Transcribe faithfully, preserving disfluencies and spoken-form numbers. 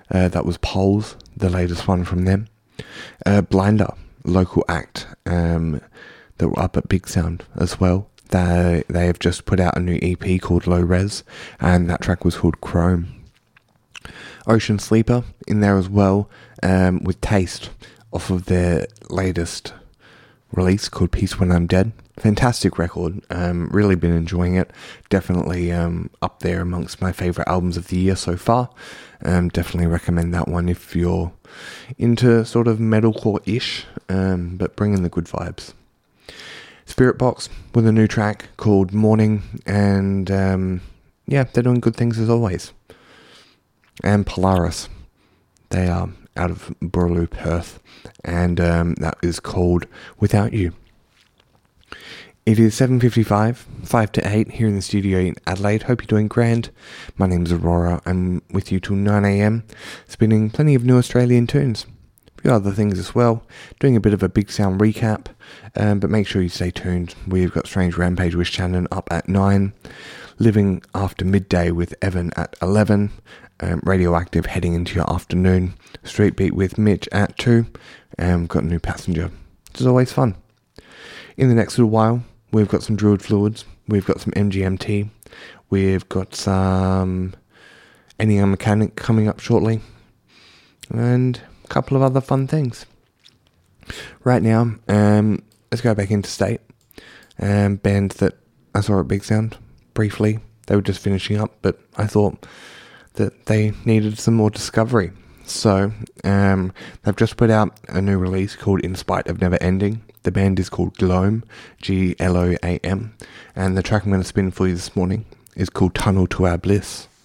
Uh, that was Poles, the latest one from them. Uh, Blinder, local act um, that were up at Big Sound as well. They, they have just put out a new E P called Low Res, and that track was called Chrome. Ocean Sleeper in there as well, um, with Taste, off of their latest release called Peace When I'm Dead. Fantastic record, um, really been enjoying it. Definitely um, up there amongst my favourite albums of the year so far. Um, definitely recommend that one if you're into sort of metalcore-ish, um, but bringing the good vibes. Spiritbox with a new track called Morning, and um, yeah, they're doing good things as always. And Polaris, they are out of Burloo, Perth, and um, that is called Without You. It is seven fifty-five, five to eight here in the studio in Adelaide. Hope you're doing grand. My name's Aurora. I'm with you till nine a.m, spinning plenty of new Australian tunes. A few other things as well. Doing a bit of a Big Sound recap, um, but make sure you stay tuned. We've got Strange Rampage with Shannon up at nine. Living After Midday with Evan at eleven. Um, Radioactive heading into your afternoon. Street Beat with Mitch at two. And we've got a new passenger. Which is always fun. In the next little while, we've got some Druid Fluids. We've got some M G M T. We've got some Any Mechanic coming up shortly. And a couple of other fun things. Right now, um, let's go back into State. Um, band that I saw at Big Sound briefly. They were just finishing up, but I thought that they needed some more discovery. So, um, they've just put out a new release called In Spite of Never Ending. The band is called Gloam, G L O A M, and the track I'm going to spin for you this morning is called Tunnel to Our Bliss.